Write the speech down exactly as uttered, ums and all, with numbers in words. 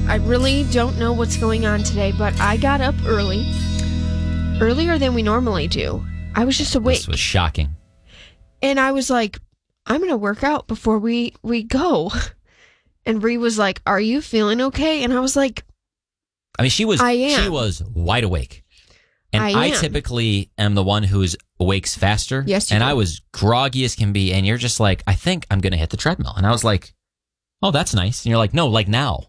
I really don't know what's going on today, but I got up early. Earlier than we normally do. I was just awake. This was shocking. And I was like, I'm going to work out before we, we go. And Bree was like, are you feeling okay? And I was like, I mean, she was I am. she was wide awake. And I I, am. typically am the one who's awakes faster. Yes, you And do. I was groggy as can be. And you're just like, I think I'm going to hit the treadmill. And I was like, oh, that's nice. And you're like, no, like now.